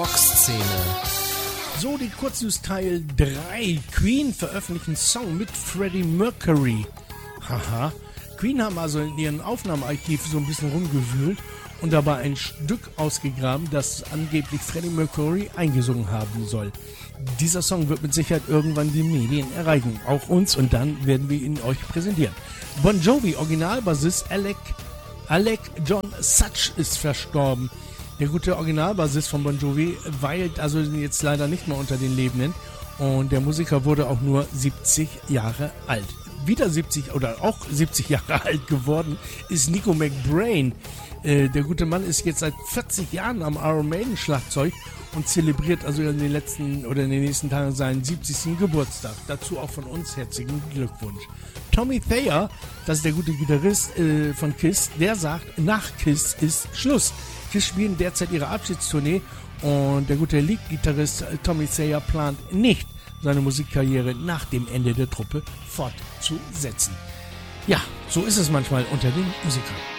Rockszene. So, die Kurznews Teil 3. Queen veröffentlichen Song mit Freddie Mercury. Haha. Queen haben also in ihrem Aufnahmearchiv so ein bisschen rumgewühlt und dabei ein Stück ausgegraben, das angeblich Freddie Mercury eingesungen haben soll. Dieser Song wird mit Sicherheit irgendwann die Medien erreichen, auch uns, und dann werden wir ihn euch präsentieren. Bon Jovi Originalbassist Alec John Such ist verstorben. Der gute Originalbassist von Bon Jovi weilt also jetzt leider nicht mehr unter den Lebenden und der Musiker wurde auch nur 70 Jahre alt. Wieder 70 oder auch 70 Jahre alt geworden ist Nico McBrain. Der gute Mann ist jetzt seit 40 Jahren am Iron Maiden Schlagzeug und zelebriert also in den nächsten Tagen seinen 70. Geburtstag. Dazu auch von uns herzlichen Glückwunsch. Tommy Thayer, das ist der gute Gitarrist von Kiss, der sagt, nach Kiss ist Schluss. Kiss spielen derzeit ihre Abschiedstournee und der gute Lead-Gitarrist Tommy Thayer plant nicht, seine Musikkarriere nach dem Ende der Truppe fortzusetzen. Ja, so ist es manchmal unter den Musikern.